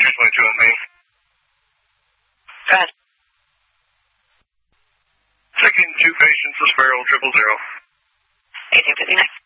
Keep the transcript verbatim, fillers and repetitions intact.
three twenty-two on main. Go ahead. Checking two patients, Sparrow triple zero. eighteen fifty-nine.